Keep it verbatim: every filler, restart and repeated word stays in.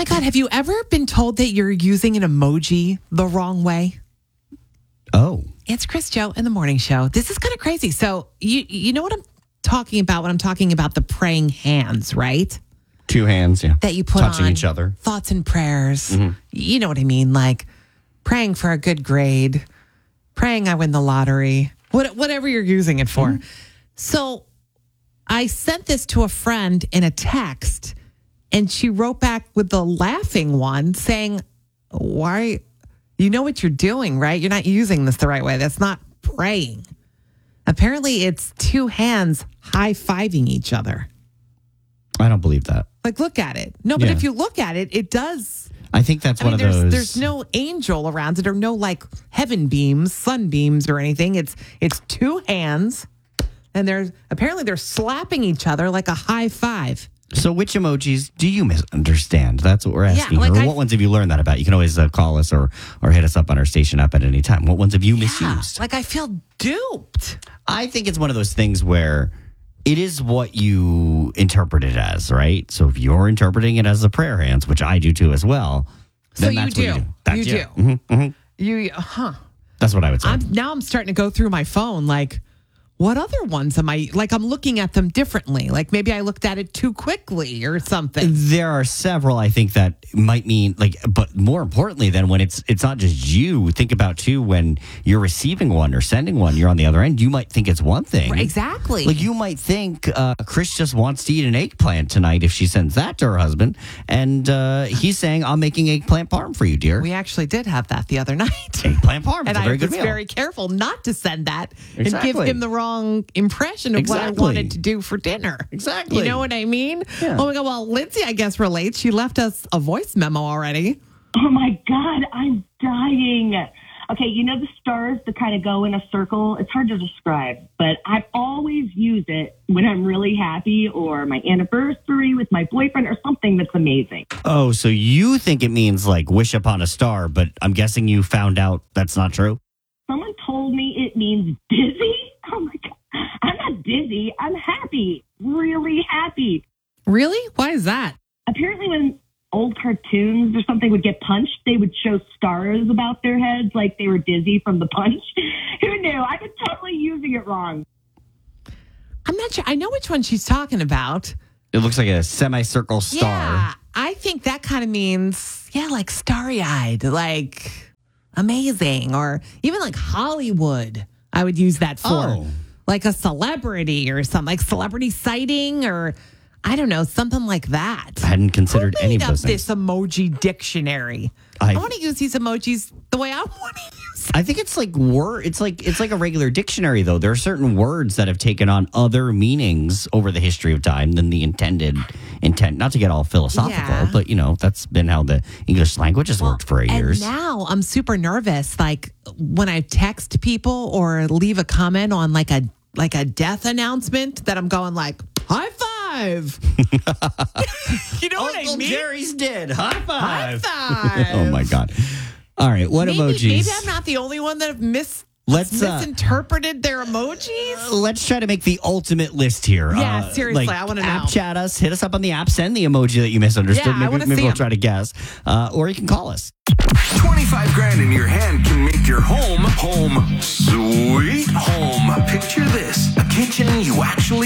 my God, have you ever been told that you're using an emoji the wrong way? Oh. It's Chris Joe in the morning show. This is kind of crazy. So you you know what I'm talking about when I'm talking about the praying hands, right? Two hands, yeah. That you put touching on each other. Thoughts and prayers. Mm-hmm. You know what I mean? Like praying for a good grade, praying I win the lottery, what, whatever you're using it for. Mm-hmm. So I sent this to a friend in a text, and she wrote back with the laughing one saying, why? You know what you're doing, right? You're not using this the right way. That's not praying. Apparently, it's two hands high-fiving each other. I don't believe that. Like, look at it. No, but Yeah. if you look at it, it does. I think that's I one mean, of there's, those. There's no angel around it or no, like, heaven beams, sunbeams or anything. It's it's two hands, and there's apparently they're slapping each other like a high five. So which emojis do you misunderstand? That's what we're asking. Yeah, like or I- what ones have you learned that about? You can always uh, call us or or hit us up on our station app at any time. What ones have you misused? Yeah, like, I feel duped. I think it's one of those things where it is what you interpret it as, right? So if you're interpreting it as the prayer hands, which I do too as well, So then you that's do. what you do. That's, You yeah. do. Mm-hmm, mm-hmm. You, huh. That's what I would say. I'm now I'm starting to go through my phone like, what other ones am I, like, I'm looking at them differently. Like, maybe I looked at it too quickly or something. There are several, I think, that might mean, like, but more importantly than when it's it's not just you. Think about, too, when you're receiving one or sending one, you're on the other end, you might think it's one thing. Right, exactly. Like, you might think uh, Chris just wants to eat an eggplant tonight if she sends that to her husband. And uh, he's saying, I'm making eggplant parm for you, dear. We actually did have that the other night. Eggplant parm. And It's a I very was good meal. very careful not to send that and Exactly. give him the wrong impression of Exactly. what I wanted to do for dinner. Exactly. You know what I mean? Yeah. Oh my God. Well, Lindsay, I guess, relates. She left us a voice memo already. Oh my God, I'm dying. Okay, you know the stars that kind of go in a circle? It's hard to describe, but I always use it when I'm really happy or my anniversary with my boyfriend or something that's amazing. Oh, so you think it means like wish upon a star, but I'm guessing you found out that's not true? Someone told me it means dizzy. Oh my God. I'm not dizzy. I'm happy. Really happy. Really? Why is that? Apparently when old cartoons or something would get punched, they would show stars about their heads like they were dizzy from the punch. Who knew? I've been totally using it wrong. I'm not sure. I know which one she's talking about. It looks like a semicircle star. Yeah. I think that kind of means, yeah, like starry eyed, like amazing, or even like Hollywood. I would use that for. Oh. Like a celebrity or something, like celebrity sighting, or I don't know, something like that. I hadn't considered Who any made of up those things. this emoji dictionary? I- I, want to use these emojis the way I want to use them. I think it's like word. It's like it's like a regular dictionary, though. There are certain words that have taken on other meanings over the history of time than the intended intent. Not to get all philosophical, Yeah. but you know that's been how the English language has worked for years. And now I'm super nervous. Like when I text people or leave a comment on like a like a death announcement, that I'm going like high five. You know what I Uncle mean? Jerry's dead. High High five. five. Oh my god. All right, what maybe, emojis? Maybe I'm not the only one that have mis- Let's, uh, misinterpreted their emojis. Let's try to make the ultimate list here. Yeah, Uh, seriously, like, I wanna know. App chat us, hit us up on the app, send the emoji that you misunderstood. Yeah, I maybe wanna maybe see we'll 'em. try to guess, uh, or you can call us. twenty-five grand in your hand can make your home, home, sweet home. Picture this, a kitchen you actually